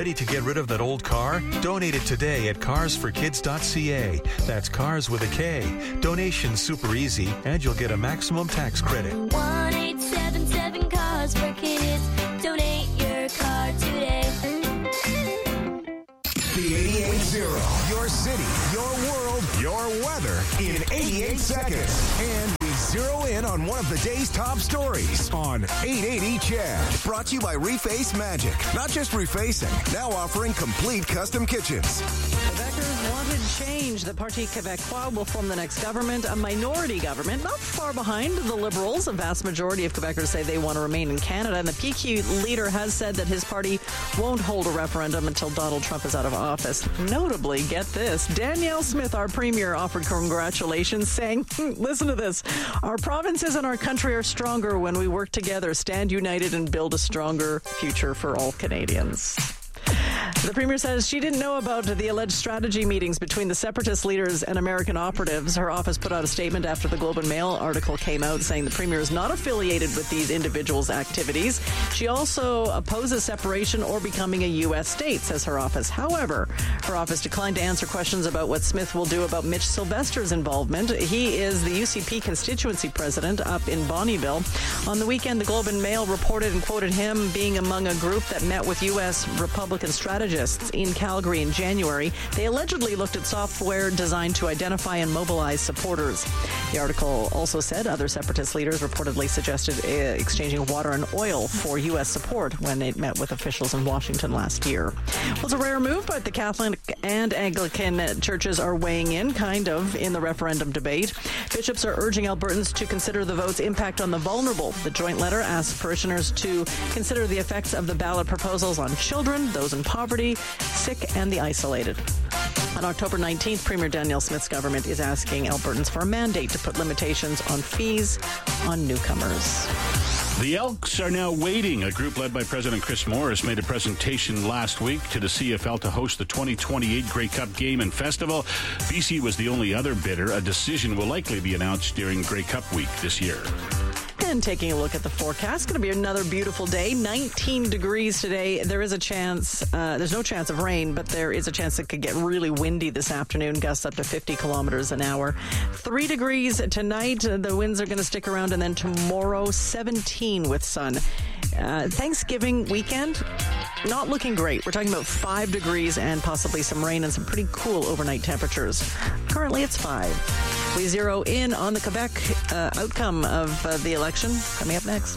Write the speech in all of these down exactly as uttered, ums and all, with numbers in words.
Ready to get rid of that old car? Donate it today at cars for kids dot c a. That's cars with a K. Donation's super easy, and you'll get a maximum tax credit. one eight seven seven Cars for Kids. Donate your car today. The eighty-eight zero. Your city, your world, your weather in eighty-eight seconds. And we zero in on one of the day's top stories on eight eighty C H E D. Brought to you by Reface Magic. Not just refacing, now offering complete custom kitchens. Quebecers wanted change. The Parti Québécois will form the next government, a minority government, not far behind the Liberals. A vast majority of Quebecers say they want to remain in Canada. And the P Q leader has said that his party won't hold a referendum until Donald Trump is out of office. Notably, get this, Danielle Smith, our premier, offered congratulations, saying, listen to this, our provinces and our country are stronger when we work together, stand united, and build a stronger future for all Canadians. The premier says she didn't know about the alleged strategy meetings between the separatist leaders and American operatives. Her office put out a statement after the Globe and Mail article came out saying the premier is not affiliated with these individuals' activities. She also opposes separation or becoming a U S state, says her office. However, her office declined to answer questions about what Smith will do about Mitch Sylvester's involvement. He is the U C P constituency president up in Bonnyville. On the weekend, the Globe and Mail reported and quoted him being among a group that met with U S Republican strategists in Calgary in January. They allegedly looked at software designed to identify and mobilize supporters. The article also said other separatist leaders reportedly suggested uh, exchanging water and oil for U S support when it met with officials in Washington last year. Well, it's a rare move, but the Catholic and Anglican churches are weighing in, kind of, in the referendum debate. Bishops are urging Albertans to consider the vote's impact on the vulnerable. The joint letter asks parishioners to consider the effects of the ballot proposals on children, those in poverty, sick, and the isolated. On October nineteenth, Premier Danielle Smith's government is asking Albertans for a mandate to put limitations on fees on newcomers. The Elks are now waiting. A group led by President Chris Morris made a presentation last week to the C F L to host the twenty twenty-eight Grey Cup game and festival. B C was the only other bidder. A decision will likely be announced during Grey Cup week this year. And taking a look at the forecast, going to be another beautiful day. nineteen degrees today. There is a chance, uh, there's no chance of rain, but there is a chance it could get really windy this afternoon, gusts up to fifty kilometers an hour. Three degrees tonight. The winds are going to stick around, and then tomorrow, seventeen with sun. Uh, Thanksgiving weekend, not looking great. We're talking about five degrees and possibly some rain and some pretty cool overnight temperatures. Currently, it's five. We zero in on the Quebec uh, outcome of uh, the election coming up next.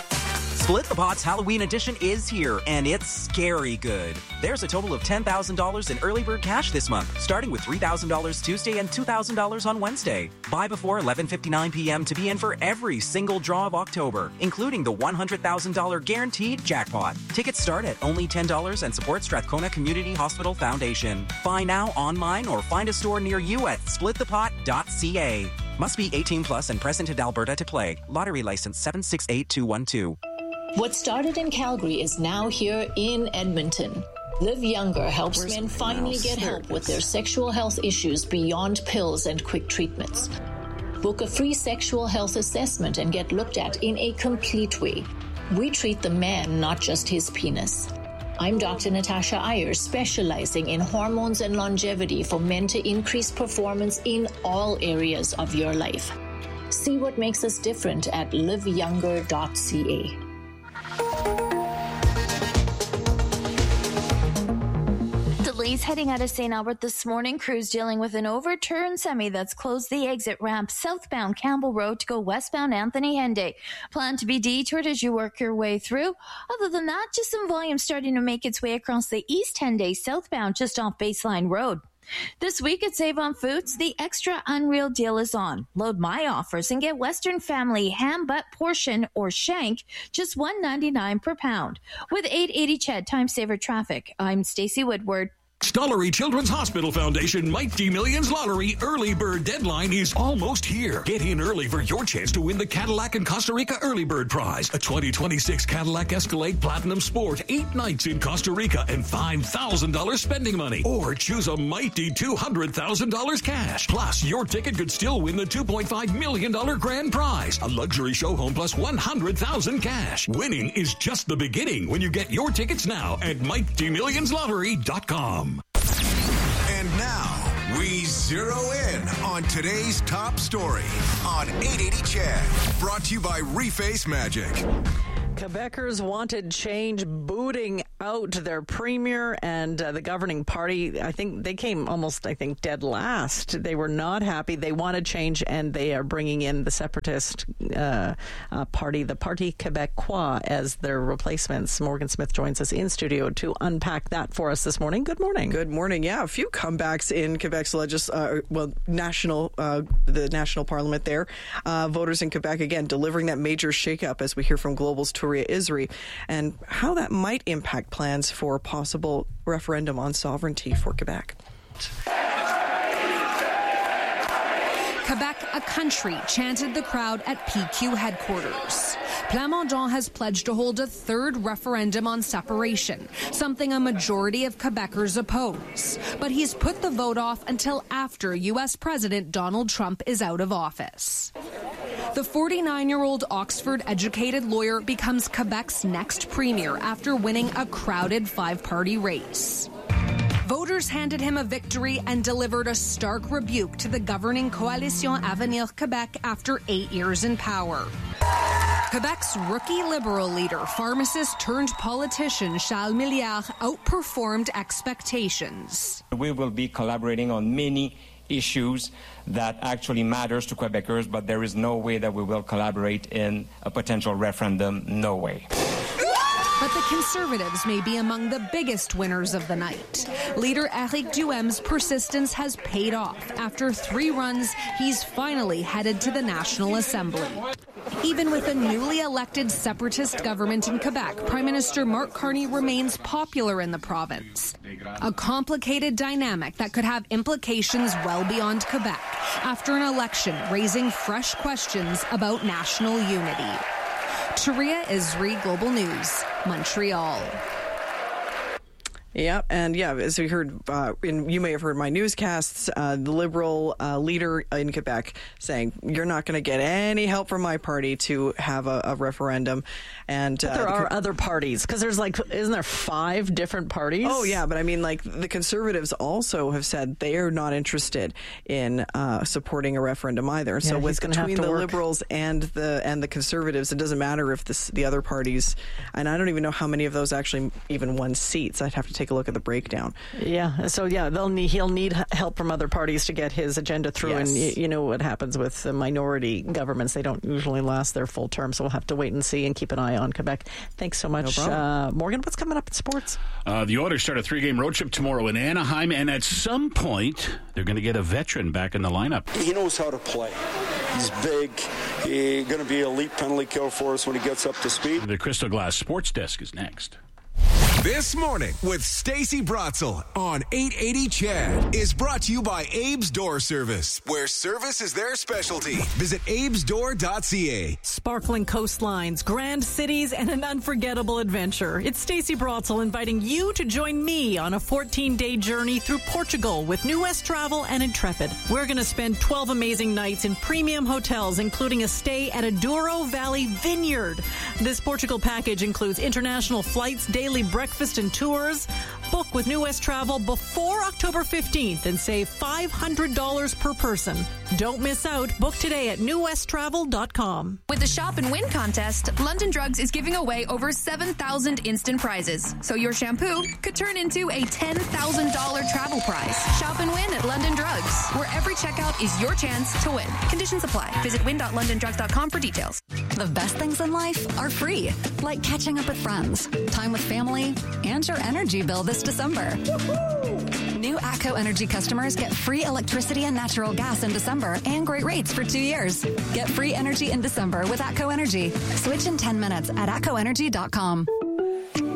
Split the Pot's Halloween edition is here, and it's scary good. There's a total of ten thousand dollars in early bird cash this month, starting with three thousand dollars Tuesday and two thousand dollars on Wednesday. Buy before eleven fifty-nine p.m. to be in for every single draw of October, including the one hundred thousand dollars guaranteed jackpot. Tickets start at only ten dollars and support Strathcona Community Hospital Foundation. Buy now online or find a store near you at split the pot dot c a. Must be eighteen plus and present in Alberta to play. Lottery license seven six eight two one two. What started in Calgary is now here in Edmonton. Live Younger helps Where's men finally get help with their sexual health issues beyond pills and quick treatments. Book a free sexual health assessment and get looked at in a complete way. We treat the man, not just his penis. I'm Doctor Natasha Ayers, specializing in hormones and longevity for men to increase performance in all areas of your life. See what makes us different at live younger dot c a. Delays heading out of Saint Albert this morning. Crews dealing with an overturned semi that's closed the exit ramp southbound Campbell Road to go westbound Anthony Henday. Plan to be detoured as you work your way through. Other than that, just some volume starting to make its way across the East Henday southbound just off Baseline Road. This week at Save on Foods, the extra unreal deal is on. Load my offers and get Western Family ham butt portion or shank just one ninety-nine per pound. With eight eighty C H E D Time Saver Traffic, I'm Stacey Woodward. Stollery Children's Hospital Foundation Mighty Millions Lottery early bird deadline is almost here. Get in early for your chance to win the Cadillac and Costa Rica Early Bird Prize, a twenty twenty-six Cadillac Escalade Platinum Sport, eight nights in Costa Rica, and five thousand dollars spending money. Or choose a mighty two hundred thousand dollars cash. Plus, your ticket could still win the two point five million dollars grand prize, a luxury show home plus one hundred thousand dollars cash. Winning is just the beginning when you get your tickets now at mighty millions lottery dot com. And now, we zero in on today's top story on eight eighty C H E D. Brought to you by Reface Magic. Quebecers wanted change, booting out their premier and uh, the governing party. I think they came almost, I think, dead last. They were not happy. They wanted change, and they are bringing in the separatist uh, uh, party, the Parti Québécois, as their replacements. Morgan Smith joins us in studio to unpack that for us this morning. Good morning. Good morning. Yeah, a few comebacks in Quebec's legis- uh, well, national, uh, the national parliament there. Uh, voters in Quebec, again, delivering that major shakeup, as we hear from Global's Touria Isri, and how that might impact plans for a possible referendum on sovereignty for Quebec. Quebec, a country, chanted the crowd at P Q headquarters. Plamondon has pledged to hold a third referendum on separation, something a majority of Quebecers oppose. But he's put the vote off until after U S President Donald Trump is out of office. The forty-nine-year-old Oxford-educated lawyer becomes Quebec's next premier after winning a crowded five-party race. Voters handed him a victory and delivered a stark rebuke to the governing Coalition Avenir Québec after eight years in power. Quebec's rookie Liberal leader, pharmacist turned politician Charles Milliard outperformed expectations. We will be collaborating on many issues that actually matters to Quebecers, but there is no way that we will collaborate in a potential referendum. No way. But the Conservatives may be among the biggest winners of the night. Leader Éric Duhaim's persistence has paid off. After three runs, he's finally headed to the National Assembly. Even with a newly elected separatist government in Quebec, Prime Minister Mark Carney remains popular in the province. A complicated dynamic that could have implications well beyond Quebec after an election raising fresh questions about national unity. Touria Isri, Global News, Montreal. Yeah, and yeah, as we heard, uh, in, you may have heard my newscasts, uh, the Liberal uh, leader in Quebec saying, you're not going to get any help from my party to have a, a referendum. And but uh, there the, are other parties, because there's like, isn't there five different parties? Oh, yeah, but I mean, like, the Conservatives also have said they are not interested in uh, supporting a referendum either. Yeah, so with between the work. Liberals and the and the Conservatives, it doesn't matter if this, the other parties, and I don't even know how many of those actually even won seats. I'd have to take a look at the breakdown. Yeah, so yeah, they'll need, he'll need help from other parties to get his agenda through. Yes. And you, you know what happens with the minority governments, they don't usually last their full term, so we'll have to wait and see and keep an eye on Quebec. Thanks so much. No uh, Morgan, what's coming up in sports? Uh, the Oilers start a three-game road trip tomorrow in Anaheim, and at some point, they're going to get a veteran back in the lineup. He knows how to play. He's big. He's going to be a elite penalty kill for us when he gets up to speed. The Crystal Glass Sports Desk is next. This Morning with Stacey Brotzel on eight eighty C H E D is brought to you by Abe's Door Service, where service is their specialty. Visit abes door dot c a. Sparkling coastlines, grand cities, and an unforgettable adventure. It's Stacey Brotzel inviting you to join me on a fourteen-day journey through Portugal with New West Travel and Intrepid. We're going to spend twelve amazing nights in premium hotels, including a stay at a Douro Valley Vineyard. This Portugal package includes international flights, daily breakfast, and tours. Book with New West Travel before October fifteenth and save five hundred dollars per person. Don't miss out. Book today at new west travel dot com. With the Shop and Win contest, London Drugs is giving away over seven thousand instant prizes. So your shampoo could turn into a ten thousand dollars travel prize. Shop and win at London Drugs, where every checkout is your chance to win. Conditions apply. Visit win dot london drugs dot com for details. The best things in life are free, like catching up with friends, time with family, and your energy bill this December. Woo-hoo! New ATCO Energy customers get free electricity and natural gas in December and great rates for two years. Get free energy in December with ATCO Energy. Switch in ten minutes at atco energy dot com.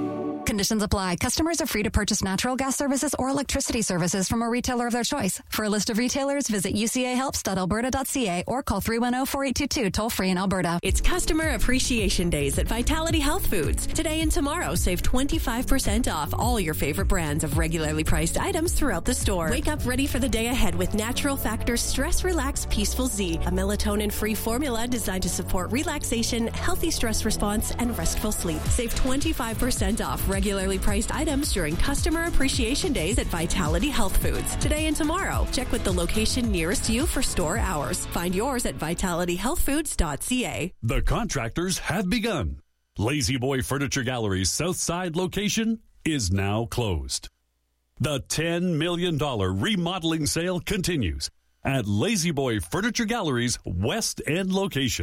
Conditions apply. Customers are free to purchase natural gas services or electricity services from a retailer of their choice. For a list of retailers, visit u c a helps dot alberta dot c a or call three one zero, four eight two two, toll free in Alberta. It's Customer Appreciation Days at Vitality Health Foods. Today and tomorrow, save twenty-five percent off all your favorite brands of regularly priced items throughout the store. Wake up ready for the day ahead with Natural Factors Stress Relax Peaceful Z, a melatonin-free formula designed to support relaxation, healthy stress response, and restful sleep. Save twenty-five percent off regularly priced items during Customer Appreciation Days at Vitality Health Foods. Today and tomorrow, check with the location nearest you for store hours. Find yours at vitality health foods dot c a. The contractors have begun. Lazy Boy Furniture Gallery's Southside location is now closed. The ten million dollars remodeling sale continues at Lazy Boy Furniture Gallery's West End location.